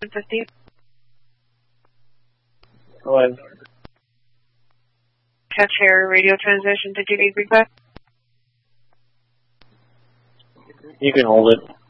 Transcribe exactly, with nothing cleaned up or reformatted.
fifty. Go ahead. Catch Harry radio transmission. Did you need request? You can hold it.